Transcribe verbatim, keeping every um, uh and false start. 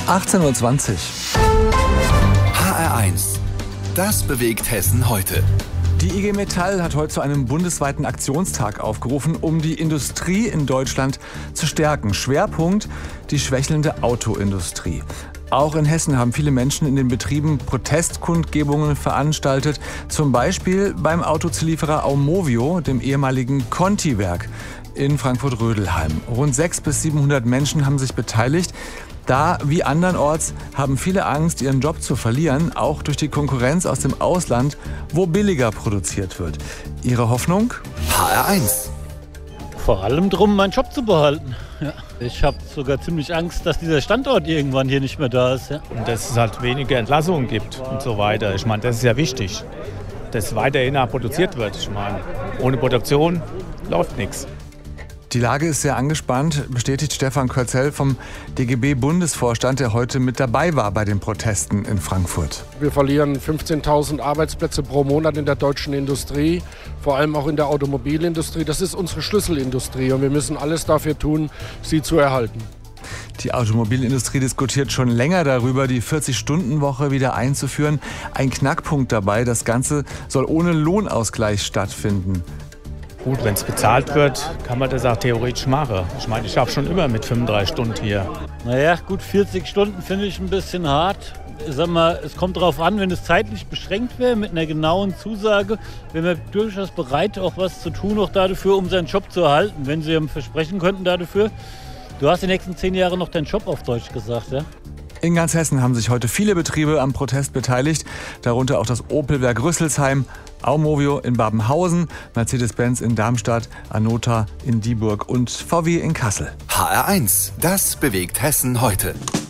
achtzehn Uhr zwanzig. H R eins. Das bewegt Hessen heute. Die I G Metall hat heute zu einem bundesweiten Aktionstag aufgerufen, um die Industrie in Deutschland zu stärken. Schwerpunkt die schwächelnde Autoindustrie. Auch in Hessen haben viele Menschen in den Betrieben Protestkundgebungen veranstaltet. Zum Beispiel beim Autozulieferer Aumovio, dem ehemaligen Conti-Werk in Frankfurt-Rödelheim. Rund sechshundert bis siebenhundert Menschen haben sich beteiligt. Da, wie andernorts, haben viele Angst, ihren Job zu verlieren, auch durch die Konkurrenz aus dem Ausland, wo billiger produziert wird. Ihre Hoffnung? H R eins. Vor allem darum, meinen Job zu behalten. Ja. Ich habe sogar ziemlich Angst, dass dieser Standort irgendwann hier nicht mehr da ist. Ja. Und dass es halt weniger Entlassungen gibt und so weiter. Ich meine, das ist ja wichtig, dass weiterhin produziert wird. Ich meine, ohne Produktion läuft nichts. Die Lage ist sehr angespannt, bestätigt Stefan Körzel vom D G B-Bundesvorstand, der heute mit dabei war bei den Protesten in Frankfurt. Wir verlieren fünfzehntausend Arbeitsplätze pro Monat in der deutschen Industrie, vor allem auch in der Automobilindustrie. Das ist unsere Schlüsselindustrie und wir müssen alles dafür tun, sie zu erhalten. Die Automobilindustrie diskutiert schon länger darüber, die vierzig-Stunden-Woche wieder einzuführen. Ein Knackpunkt dabei, das Ganze soll ohne Lohnausgleich stattfinden. Gut, wenn es bezahlt wird, kann man das auch theoretisch machen. Ich meine, ich habe schon immer mit fünfunddreißig Stunden hier. Naja, gut, vierzig Stunden finde ich ein bisschen hart. Ich sag mal, es kommt darauf an, wenn es zeitlich beschränkt wäre, mit einer genauen Zusage, wären wir durchaus bereit, auch was zu tun, auch dafür, um seinen Job zu erhalten. Wenn Sie ihm versprechen könnten dafür, du hast die nächsten zehn Jahre noch deinen Job auf Deutsch gesagt, ja? In ganz Hessen haben sich heute viele Betriebe am Protest beteiligt, darunter auch das Opel-Werk Rüsselsheim, Aumovio in Babenhausen, Mercedes-Benz in Darmstadt, Anota in Dieburg und V W in Kassel. H R eins. Das bewegt Hessen heute.